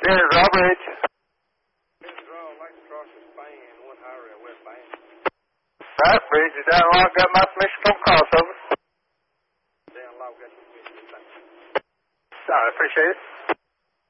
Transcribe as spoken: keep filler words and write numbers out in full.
This is Robert. This is Rob. I'd like to cross the span, one highway westbound. That bridge is down along, got my permission from crossover. Down low, got your permission. I appreciate it.